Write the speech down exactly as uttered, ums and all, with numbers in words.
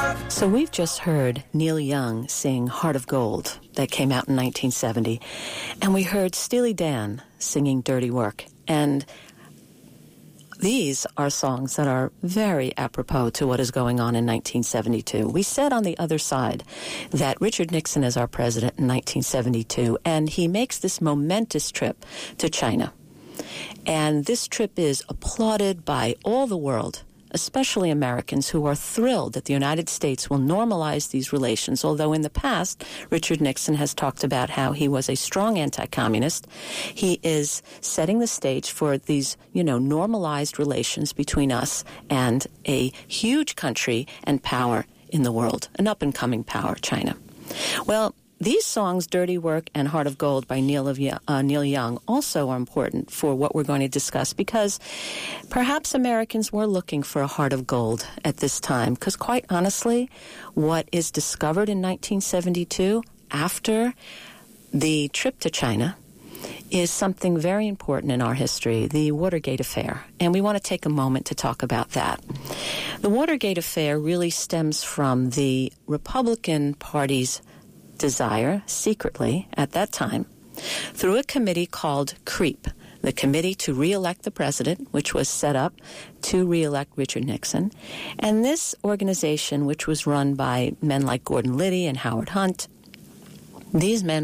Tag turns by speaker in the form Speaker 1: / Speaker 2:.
Speaker 1: So we've just heard Neil Young sing Heart of Gold that came out in nineteen seventy. And we heard Steely Dan singing Dirty Work. And these are songs that are very apropos to what is going on in nineteen seventy-two. We said on the other side that Richard Nixon is our president in nineteen seventy-two, and he makes this momentous trip to China. And this trip is applauded by all the world, especially Americans, who are thrilled that the United States will normalize these relations, although in the past, Richard Nixon has talked about how he was a strong anti-communist. He is setting the stage for these, you know, normalized relations between us and a huge country and power in the world, an up-and-coming power, China. Well, these songs, Dirty Work and Heart of Gold by Neil, of, uh, Neil Young, also are important for what we're going to discuss because perhaps Americans were looking for a heart of gold at this time because, quite honestly, what is discovered in nineteen seventy-two after the trip to China is something very important in our history, the Watergate affair. And we want to take a moment to talk about that. The Watergate affair really stems from the Republican Party's desire, secretly, at that time, through a committee called CREEP, the Committee to Re-elect the President, which was set up to re-elect Richard Nixon. And this organization, which was run by men like Gordon Liddy and Howard Hunt, these men